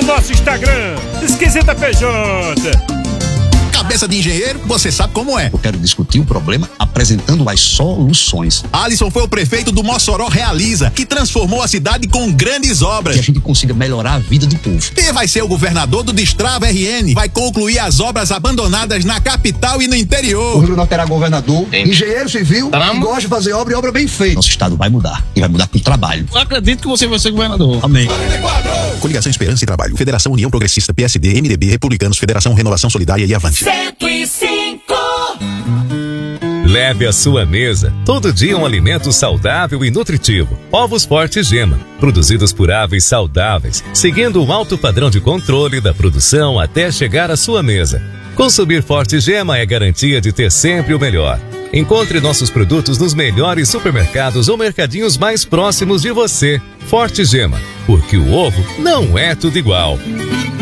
nosso Instagram, Esquisita PJ. Cabeça de engenheiro, você sabe como é. Eu quero discutir o problema apresentando as soluções. Alisson foi o prefeito do Mossoró Realiza, que transformou a cidade com grandes obras. Que a gente consiga melhorar a vida do povo. E vai ser o governador do Destrava RN. Vai concluir as obras abandonadas na capital e no interior. O Rio Norte terá governador, engenheiro civil, que gosta de fazer obra e obra bem feita. Nosso estado vai mudar. E vai mudar com trabalho. Eu acredito que você vai ser governador. Amém. Coligação Esperança e Trabalho. Federação União Progressista, PSD, MDB, Republicanos, Federação Renovação Solidária e Avante. 105. Leve à sua mesa todo dia um alimento saudável e nutritivo. Ovos Forte Gema, produzidos por aves saudáveis, seguindo um alto padrão de controle da produção até chegar à sua mesa. Consumir Forte Gema é garantia de ter sempre o melhor. Encontre nossos produtos nos melhores supermercados ou mercadinhos mais próximos de você. Forte Gema, porque o ovo não é tudo igual.